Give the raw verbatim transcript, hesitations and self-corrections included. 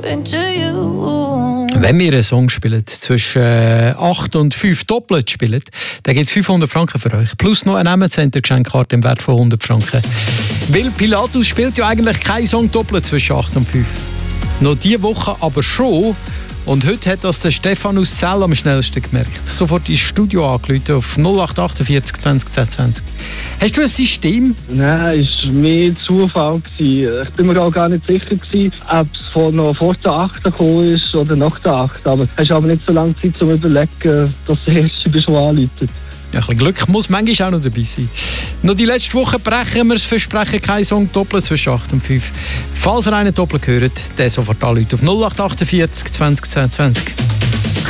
into you. Wenn wir einen Song spielen, zwischen acht und fünf doppelt spielen, dann gibt es fünfhundert Franken für euch. Plus noch eine Amazon-Geschenkkarte im Wert von hundert Franken. Weil Pilatus spielt ja eigentlich keinen Song doppelt zwischen acht und fünf. Noch diese Woche aber schon. Und heute hat das der Stephanus Zell am schnellsten gemerkt. Sofort ins Studio angerufen auf null acht achtundvierzig zwanzig zehn zwanzig. Hast du ein System? Nein, es war mehr Zufall. Ich bin mir auch gar nicht sicher, ob es von noch vor der acht gekommen ist oder nach der acht. Aber es ist aber nicht so lange Zeit, um zu überlegen, dass der Erste bist, der anruft. Ja, ein bisschen Glück muss manchmal auch noch dabei sein. Noch die letzte Woche brechen wir das Versprechen, kein Song doppelt zwischen acht und fünf. Falls ihr einen doppelt hört, der sofort anrufen auf null acht achtundvierzig zwanzig zehn zwanzig.